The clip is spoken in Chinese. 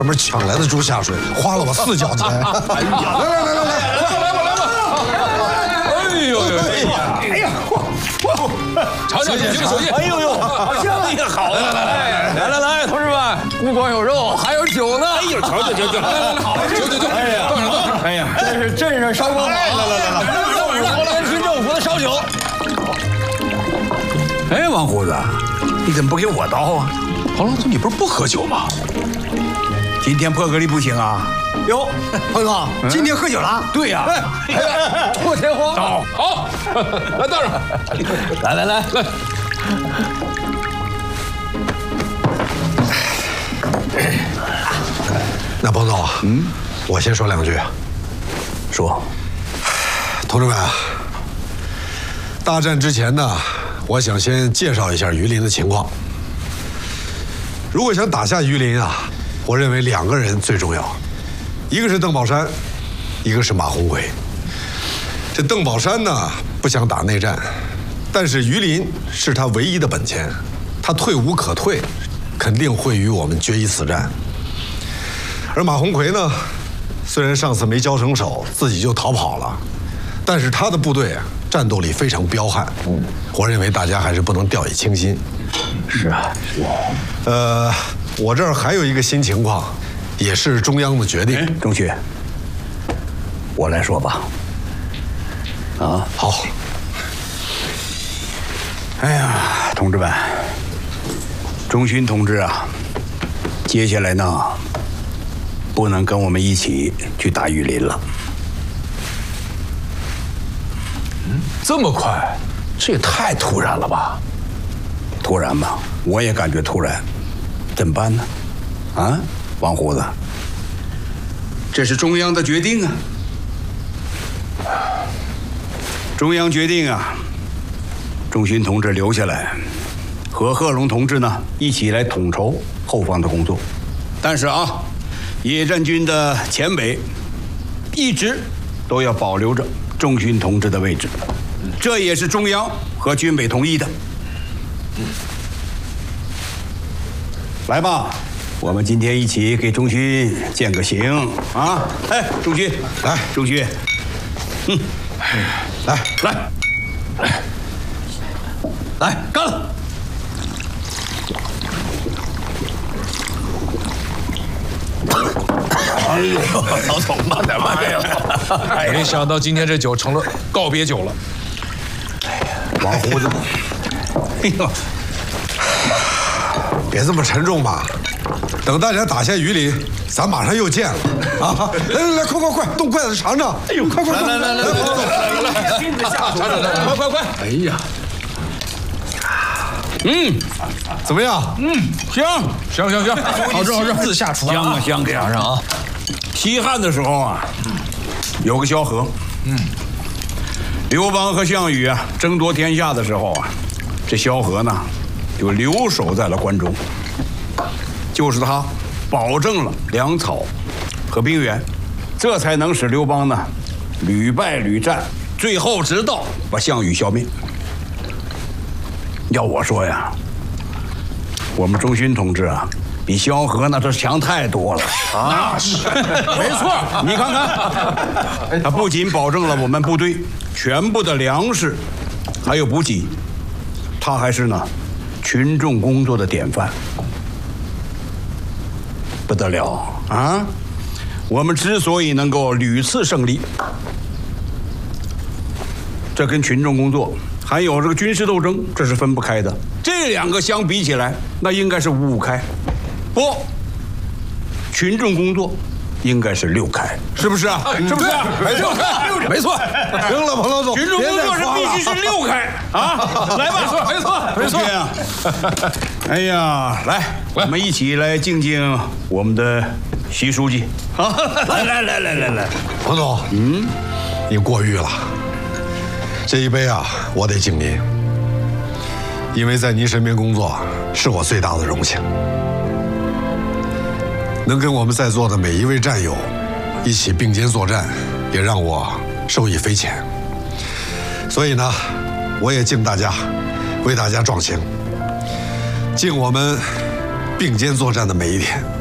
专门抢来的猪下水，花了我4脚钱。哎呀， 来，尝尝你这个手艺。哎呦，好香！哎呀，好来，同志们，不光有肉，还有酒呢。哎呦，瞧，来，好，酒，哎呀，断上。哎呀，这是镇上烧光来，边区政府的烧酒。 哎，王胡子，你怎么不给我倒啊？ 黄老总，你不是不喝酒吗？ 今天破格里不行啊。 哟，彭总，今天喝酒了？ 对呀。 破天荒。好，来倒上。来。 那彭总，我先说2句啊。 说， 同志们啊，大战之前呢，我想先介绍一下榆林的情况。如果想打下榆林啊，我认为2个人最重要，一个是邓宝山，一个是马鸿逵。这邓宝山呢不想打内战，但是榆林是他唯一的本钱，他退无可退，肯定会与我们决一死战。而马鸿逵呢，虽然上次没交成手，自己就逃跑了，但是他的部队啊，战斗力非常彪悍。我认为大家还是不能掉以轻心。 是啊。 我这儿还有一个新情况，也是中央的决定。 钟旭，我来说吧。啊， 好。 哎呀，同志们，钟勋同志啊，接下来呢，不能跟我们一起去打榆林了。 这么快？这也太突然了吧？ 突然吧，我也感觉突然。怎么办呢？啊，王胡子，这是中央的决定啊！中央决定啊，钟勋同志留下来，和贺龙同志呢一起来统筹后方的工作。但是啊，野战军的前北一直都要保留着钟勋同志的位置，这也是中央和军委同意的。来吧，我们今天一起给钟勋饯个行啊！哎，钟勋，来，钟勋，来，干了！ 哎呦，老总慢点。没想到今天这酒成了告别酒了。 王胡子， 哎呦，别这么沉重吧，等大家打下榆林，咱马上又见了啊！来，快，动筷子尝尝！哎呦，快！ 来，亲自下厨，快！哎呀， 怎么样？ 香， 好吃，自下厨， 香，给上啊！西汉的时候啊，有个萧何，刘邦和项羽啊争夺天下的时候啊，这萧何呢就留守在了关中，就是他保证了粮草和兵源，这才能使刘邦呢屡败屡战，最后直到把项羽消灭。要我说呀，我们钟勋同志啊，比萧何那是强太多了啊！ 那是没错， 你看看，他不仅保证了我们部队全部的粮食，还有补给，他还是呢群众工作的典范，不得了啊！我们之所以能够屡次胜利，这跟群众工作还有这个军事斗争，这是分不开的。这两个相比起来，那应该是5开，不，群众工作应该是6开，是不是啊？是不是？ 没错。行了，彭老总， 群众工作是必须是6开啊！来吧，没错啊！哎呀，来，我们一起来敬敬我们的习书记啊！来， 彭总，你过誉了。这一杯啊，我得敬您，因为在您身边工作是我最大的荣幸。能跟我们在座的每一位战友一起并肩作战，也让我受益匪浅。所以呢，我也敬大家，为大家壮行，敬我们并肩作战的每一天。